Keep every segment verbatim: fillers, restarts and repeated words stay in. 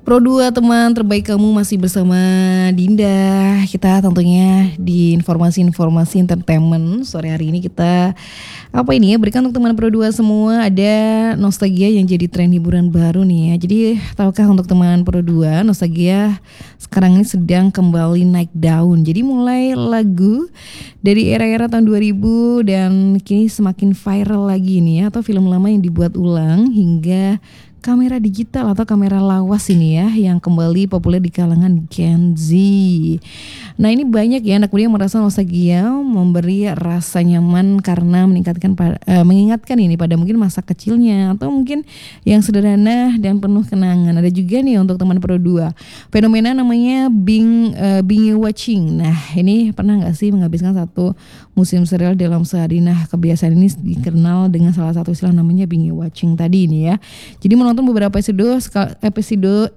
Pro dua teman terbaik kamu masih bersama Dinda. Kita tentunya di informasi-informasi entertainment sore hari ini kita apa ini ya berikan untuk teman Pro dua semua ada nostalgia yang jadi tren hiburan baru nih ya. Jadi tahukah untuk teman Pro dua nostalgia sekarang ini sedang kembali naik daun. Jadi mulai lagu dari era-era tahun dua ribu dan kini semakin viral lagi nih ya, atau film lama yang dibuat ulang hingga kamera digital atau kamera lawas ini ya yang kembali populer di kalangan Gen Z. Nah ini banyak ya anak muda yang merasa nostalgia memberi rasa nyaman karena meningkatkan uh, mengingatkan ini pada mungkin masa kecilnya atau mungkin yang sederhana dan penuh kenangan. Ada juga nih untuk teman Pro dua fenomena namanya Bing uh, binge watching. Nah ini pernah nggak sih menghabiskan satu musim serial dalam sehari? Nah kebiasaan ini dikenal dengan salah satu istilah namanya binge watching tadi ini ya. Jadi menonton beberapa episode episode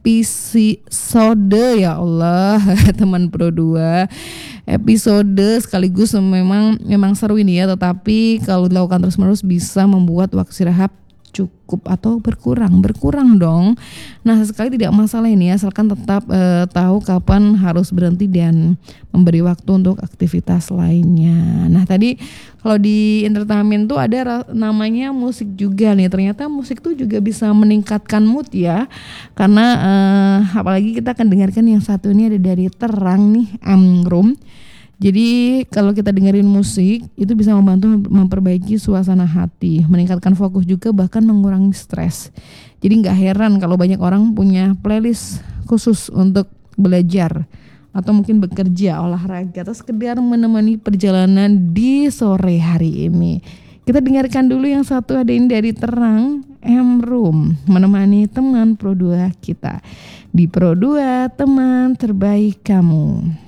episode ya Allah teman Pro dua episode sekaligus memang memang seru ini ya, tetapi kalau dilakukan terus-menerus bisa membuat waktu istirahat cukup atau berkurang berkurang dong. Nah sekali tidak masalah ini ya, asalkan tetap eh, tahu kapan harus berhenti dan memberi waktu untuk aktivitas lainnya. Nah tadi kalau di entertainment tuh ada ra- namanya musik juga nih. Ternyata musik tuh juga bisa meningkatkan mood ya, karena eh, apalagi kita akan dengarkan yang satu ini ada dari Terang nih, Amrum. Jadi kalau kita dengerin musik itu bisa membantu memperbaiki suasana hati, meningkatkan fokus juga, bahkan mengurangi stres. Jadi nggak heran kalau banyak orang punya playlist khusus untuk belajar atau mungkin bekerja, olahraga, atau sekedar menemani perjalanan di sore hari ini. Kita dengarkan dulu yang satu, ada ini dari Terang, M-Room, menemani teman Pro dua kita. Di Pro dua, teman terbaik kamu.